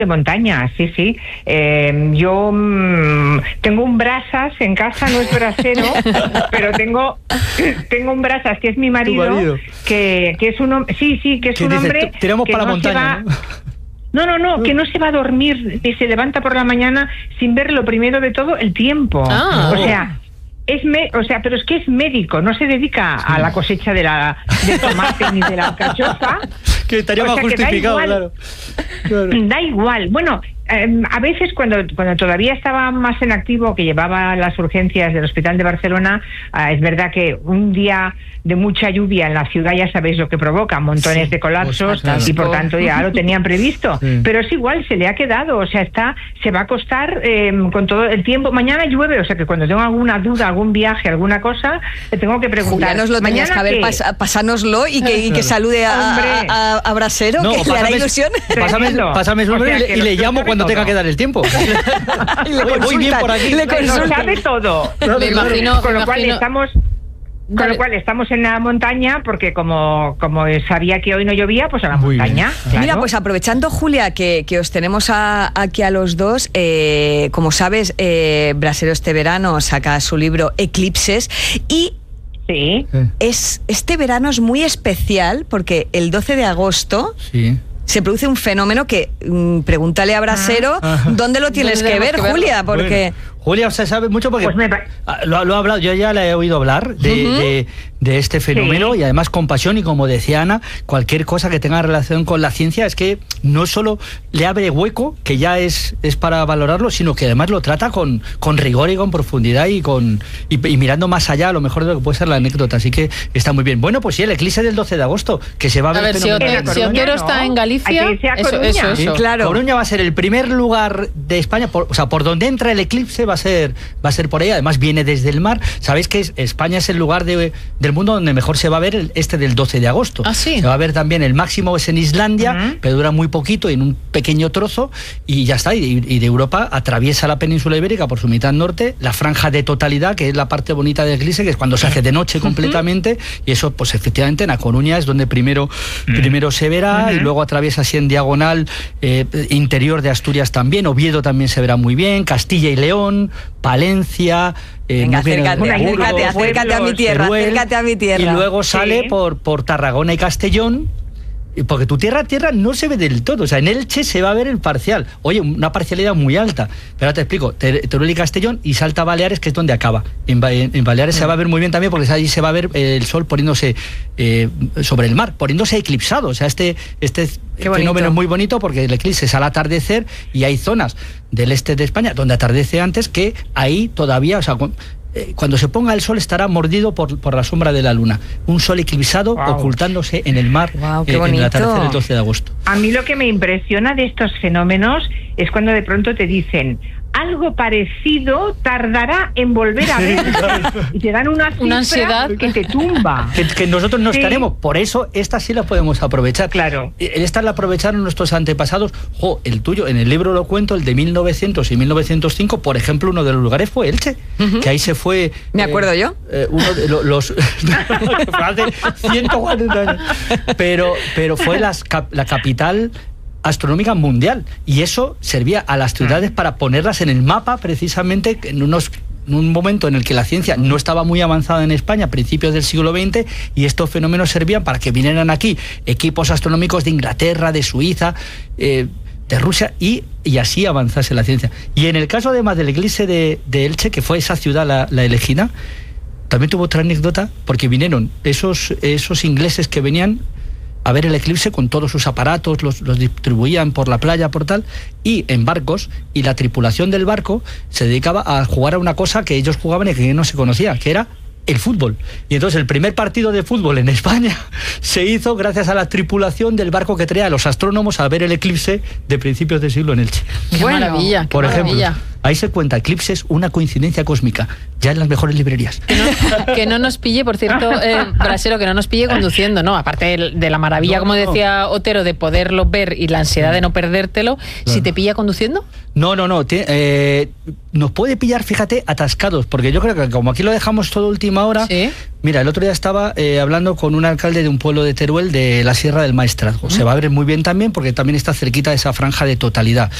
de montaña, sí. Yo tengo un brasas en casa, no es brasero, pero tengo un brasas que es mi marido, que es un hombre, que es un hombre. Tiramos para la montaña. No, que no se va a dormir ni se levanta por la mañana sin ver lo primero de todo el tiempo. Pero es que es médico, no se dedica a la cosecha del tomate ni de la alcachofa. Que estaría más justificado, claro. Da igual. Bueno, a veces cuando todavía estaba más en activo, que llevaba las urgencias del Hospital de Barcelona, es verdad que un día de mucha lluvia en la ciudad ya sabéis lo que provoca, montones de colapsos, y por tanto ya lo tenían previsto. Pero es igual, se le ha quedado, o sea, se va a acostar con todo el tiempo. Mañana llueve, o sea que cuando tengo alguna duda, algún viaje, alguna cosa, le tengo que preguntar. Ya nos lo tenías que haber, pasárnoslo y que salude a Brasero, que le hará ilusión. Pásame su nombre y le llamo cuando tenga que dar el tiempo. Muy bien por aquí. Lo sabe todo. Me imagino, con lo cual estamos en la montaña, porque como sabía que hoy no llovía, pues a la montaña. Claro. Mira, pues aprovechando, Julia, que os tenemos aquí a los dos, como sabes, Brasero este verano saca su libro Eclipses y este verano es muy especial porque el 12 de agosto se produce un fenómeno que, pregúntale a Brasero, ¿dónde lo tienes que ver, Julia? Porque... Julia se sabe mucho porque lo ha hablado, yo ya le he oído hablar de este fenómeno, y además con pasión, y como decía Ana, cualquier cosa que tenga relación con la ciencia es que no solo le abre hueco, que ya es para valorarlo, sino que además lo trata con rigor y con profundidad y mirando más allá a lo mejor de lo que puede ser la anécdota, así que está muy bien. Bueno, pues sí, el eclipse del 12 de agosto, que se va a ver si Otero está en Galicia, eso. Claro. Coruña va a ser el primer lugar de España, por donde entra el eclipse va a ser por ahí, además viene desde el mar. Sabéis que España es el lugar del mundo donde mejor se va a ver del 12 de agosto. Se va a ver también, el máximo es en Islandia, pero dura muy poquito y en un pequeño trozo, y ya está, y de Europa atraviesa la península ibérica por su mitad norte, la franja de totalidad, que es la parte bonita del eclipse, que es cuando se hace de noche completamente, y eso pues efectivamente en A Coruña es donde primero se verá, y luego atraviesa así en diagonal interior de Asturias también, Oviedo también se verá muy bien, Castilla y León, Palencia, venga, acércate a mi tierra, y luego sale por Tarragona y Castellón, porque tu tierra no se ve del todo, o sea, en Elche se va a ver el parcial, oye, una parcialidad muy alta, pero ahora te explico, Teruel y Castellón, y salta Baleares, que es donde acaba. En Baleares se va a ver muy bien también, porque allí se va a ver el sol poniéndose sobre el mar, poniéndose eclipsado, o sea, este fenómeno es muy bonito, porque el eclipse es al atardecer, y hay zonas del este de España donde atardece antes, que ahí todavía, o sea, cuando se ponga el sol estará mordido por la sombra de la luna. Un sol eclipsado ocultándose en el mar en el atardecer del 12 de agosto. A mí lo que me impresiona de estos fenómenos es cuando de pronto te dicen: algo parecido tardará en volver a ver. Y te dan una ansiedad que te tumba. Que nosotros no estaremos. Por eso, esta sí la podemos aprovechar. Claro. Esta la aprovecharon nuestros antepasados. El tuyo, en el libro lo cuento, el de 1900 y 1905, por ejemplo, uno de los lugares fue Elche. Que ahí se fue... ¿Me acuerdo yo? Uno de los... hace 140 años. Pero fue la capital astronómica mundial, y eso servía a las ciudades para ponerlas en el mapa, precisamente en un momento en el que la ciencia no estaba muy avanzada en España, a principios del siglo XX, y estos fenómenos servían para que vinieran aquí equipos astronómicos de Inglaterra, de Suiza, de Rusia, y así avanzase la ciencia. Y en el caso además del eclipse de Elche, que fue esa ciudad la elegida, también tuvo otra anécdota, porque vinieron esos ingleses que venían a ver el eclipse con todos sus aparatos, los distribuían por la playa, por tal, y en barcos, y la tripulación del barco se dedicaba a jugar a una cosa que ellos jugaban y que no se conocía, que era el fútbol. Y entonces el primer partido de fútbol en España se hizo gracias a la tripulación del barco que traía a los astrónomos a ver el eclipse de principios de siglo en Elche. Qué maravilla, por ejemplo. Ahí se cuenta eclipses, una coincidencia cósmica, ya en las mejores librerías. Que no nos pille, por cierto, Brasero, que no nos pille conduciendo, ¿no? Aparte de la maravilla, como decía Otero, de poderlo ver y la ansiedad de no perdértelo, si te pilla conduciendo. No. Nos puede pillar, fíjate, atascados, porque yo creo que como aquí lo dejamos todo última hora. ¿Sí? Mira, el otro día estaba hablando con un alcalde de un pueblo de Teruel, de la Sierra del Maestrazgo. Se va a ver muy bien también, porque también está cerquita de esa franja de totalidad.